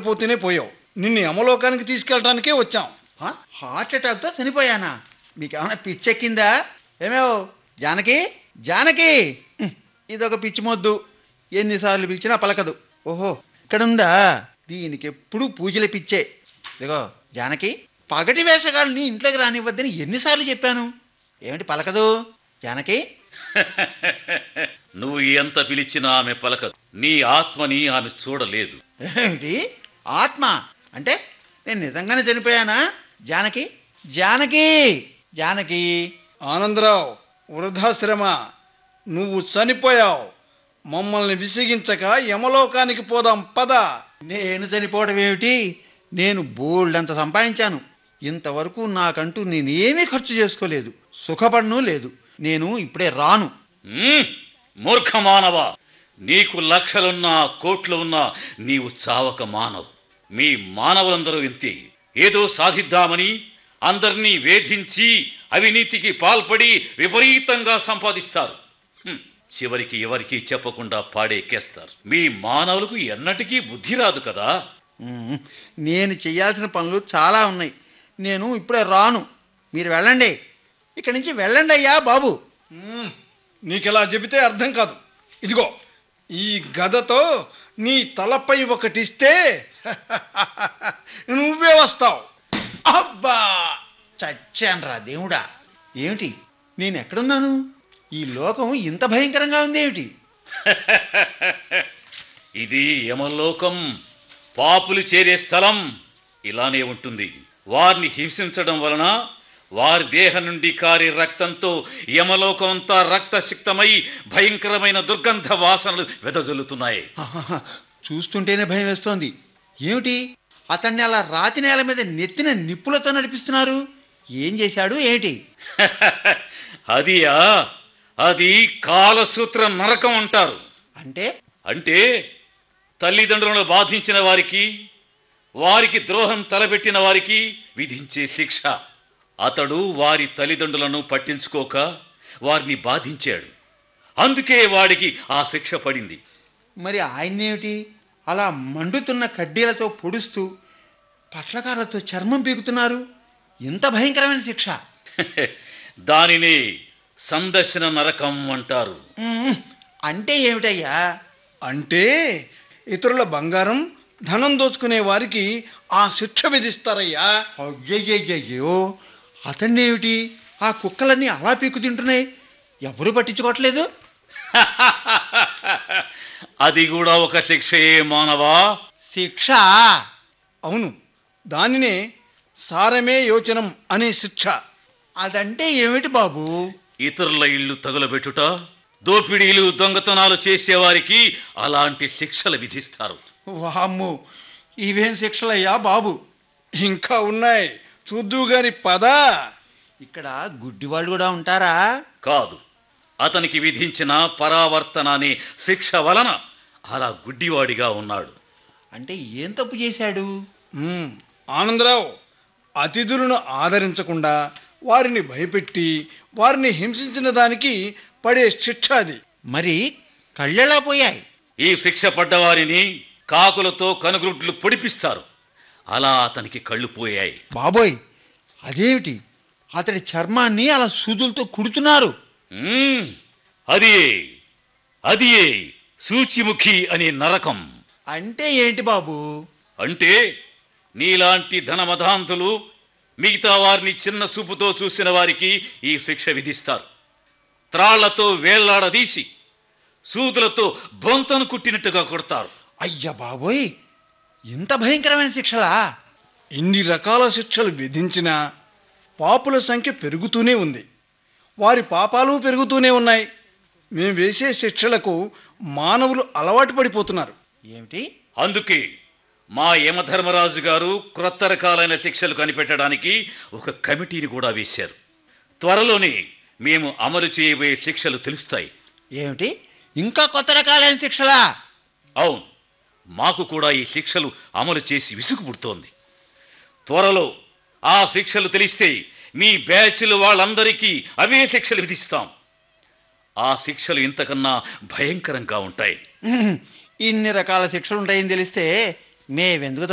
నిద్రపోతూనే పోయావు. నిన్ను యమలోకానికి తీసుకెళ్ళడానికే వచ్చాం. హార్ట్ అటాక్తో చనిపోయానా? మీకేమైనా పిచ్చెక్కిందా? ఏమేవ్ జానకి, జానకి, ఇదొక పిచ్చి మొద్దు, ఎన్నిసార్లు పిలిచినా పలకదు. ఓహో ఇక్కడుందా? దీనికి ఎప్పుడు పూజల పిచ్చే. ఇదిగో జానకి, పగటి వేషగాళ్ళని ఇంట్లోకి రానివ్వద్దని ఎన్నిసార్లు చెప్పాను, ఏమిటి పలకదు జానకి? నువ్వు ఎంత పిలిచినా ఆమె పలకదు. నీ ఆత్మని ఆమె చూడలేదు. ఏమిటి ఆత్మ అంటే? నేను నిజంగానే చనిపోయానా? జానకి, జానకి, జానకి. ఆనందరావు, వృద్ధాశ్రమ, నువ్వు చనిపోయావు. మమ్మల్ని విసిగించక యమలోకానికి పోదాం పద. నేను చనిపోవడం ఏమిటి? నేను బోల్డంత సంపాదించాను. ఇంతవరకు నాకంటూ నేనేమీ ఖర్చు చేసుకోలేదు, సుఖపడను లేదు. నేను ఇప్పుడే రాను. మూర్ఖ మానవ, నీకు లక్షలున్నా కోట్లు ఉన్నా నీవు చావక మానవు. మీ మానవులందరూ ఇంతే. ఏదో సాధిద్దామని అందరినీ వేధించి అవినీతికి పాల్పడి విపరీతంగా సంపాదిస్తారు. చివరికి ఎవరికీ చెప్పకుండా పాడేకేస్తారు. మీ మానవులకు ఎన్నటికీ బుద్ధి రాదు కదా. నేను చెయ్యాల్సిన పనులు చాలా ఉన్నాయి. నేను ఇప్పుడే రాను. మీరు వెళ్ళండి, ఇక్కడి నుంచి వెళ్ళండి అయ్యా బాబు. నీకెలా చెబితే అర్థం కాదు. ఇదిగో ఈ గదతో నీ తలపై ఒకటిస్తే నువ్వే వస్తావు. అబ్బా చచ్చాన్రా దేవుడా! ఏమిటి నేను ఎక్కడున్నాను? ఈ లోకం ఇంత భయంకరంగా ఉంది ఏమిటి? ఇది యమలోకం, పాపులు చేరే స్థలం. ఇలానే ఉంటుంది. వారిని హింసించడం వలన వారి దేహం నుండి కారే రక్తంతో యమలోకం అంతా రక్తసిక్తమై భయంకరమైన దుర్గంధ వాసనలు వెదజల్లుతున్నాయి. చూస్తుంటేనే భయం వేస్తోంది. ఏమిటి అతన్ని అలా రాతి నేల మీద నెత్తిన నిప్పులతో నడిపిస్తున్నారు? ఏం చేశాడు ఏమిటి? అది కాలసూత్ర నరకం అంటారు. అంటే? అంటే తల్లిదండ్రులను బాధించిన వారికి, వారికి ద్రోహం తలబెట్టిన వారికి విధించే శిక్ష. అతడు వారి తల్లిదండ్రులను పట్టించుకోక వారిని బాధించాడు. అందుకే వాడికి ఆ శిక్ష పడింది. మరి ఆయన్నేమిటి అలా మండుతున్న కడ్డీలతో పొడుస్తూ పట్లకారలతో చర్మం పీకుతున్నారు? ఇంత భయంకరమైన శిక్ష. దానినే సందర్శన నరకం అంటారు. అంటే ఏమిటయ్యా? అంటే ఇతరుల బంగారం, ధనం దోచుకునే వారికి ఆ శిక్ష విధిస్తారయ్యా. అయ్యయ్యయ్యో, అతన్నేమిటి ఆ కుక్కలన్నీ అలా పీకు తింటున్నాయి? ఎవరు పట్టించుకోవట్లేదు. అది కూడా ఒక శిక్షయే మానవా. శిక్ష? అవును, దానినే సారమే యోచనం అనే శిక్ష. అదంటే ఏమిటి బాబు? ఇతరుల ఇళ్లు తగులబెట్టుట, దోపిడీలు, దొంగతనాలు చేసేవారికి అలాంటి శిక్షలు విధిస్తారు. వామ్మో, ఇవేం శిక్షలయ్యా బాబు? ఇంకా ఉన్నాయి, చూద్దువు గాని పద. ఇక్కడ గుడ్డివాళ్ళు కూడా ఉంటారా? కాదు, అతనికి విధించిన పరావర్తన అనే శిక్ష వలన అలా గుడ్డివాడిగా ఉన్నాడు. అంటే ఏం తప్పు చేశాడు? ఆనందరావు, అతిథులను ఆదరించకుండా వారిని భయపెట్టి వారిని హింసించిన దానికి పడే శిక్ష అది. మరి కళ్ళెలా పోయాయి? ఈ శిక్ష పడ్డవారిని కాకులతో కనుగుడ్లు పొడిపిస్తారు. అలా అతనికి కళ్ళు పోయాయి. బాబోయ్, అదేమిటి అతడి చర్మాన్ని అలా సూదులతో కుడుతున్నారు? అది సూచిముఖి అనే నరకం. అంటే ఏంటి బాబు? అంటే నీలాంటి ధనమధాంతులు మిగతా వారిని చిన్న చూపుతో చూసిన వారికి ఈ శిక్ష విధిస్తారు. త్రాళ్లతో వేళ్లాడదీసి సూదులతో బొంతను కుట్టినట్టుగా కొడతారు. అయ్య బాబోయ్, ఇంత భయంకరమైన శిక్షలా? ఇన్ని రకాల శిక్షలు విధించినా పాపుల సంఖ్య పెరుగుతూనే ఉంది, వారి పాపాలు పెరుగుతూనే ఉన్నాయి. మేము వేసే శిక్షలకు మానవులు అలవాటు పడిపోతున్నారు. ఏమిటి? అందుకే మా యమధర్మరాజు గారు క్రొత్త రకాలైన శిక్షలు కనిపెట్టడానికి ఒక కమిటీని కూడా వేశారు. త్వరలోనే మేము అమలు చేయబోయే శిక్షలు తెలుస్తాయి. ఏమిటి, ఇంకా కొత్త రకాలైన శిక్షలా? అవును, మాకు కూడా ఈ శిక్షలు అమలు చేసి విసుగు పుడుతోంది. త్వరలో ఆ శిక్షలు తెలిస్తే మీ బ్యాచ్లు వాళ్ళందరికీ అవే శిక్షలు విధిస్తాం. ఆ శిక్షలు ఇంతకన్నా భయంకరంగా ఉంటాయి. ఇన్ని రకాల శిక్షలు ఉంటాయని తెలిస్తే మేవెందుకు